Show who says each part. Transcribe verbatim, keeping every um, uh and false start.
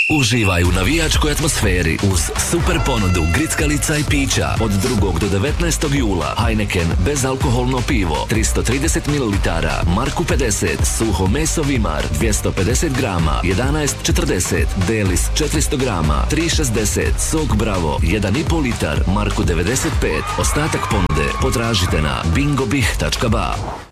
Speaker 1: Uživaj u navijačkoj atmosferi uz super ponudu grickalica i pića. Od drugog do devetnaestog jula Heineken bezalkoholno pivo tristo trideset mililitara, Marku pedeset, suho meso Vimar dvjesto pedeset grama, jedanaest četrdeset, Delis četiristo grama, tri šezdeset, sok Bravo jedan i pol litar, Marku devedeset pet. Ostatak ponude potražite na bingobih tačka ba.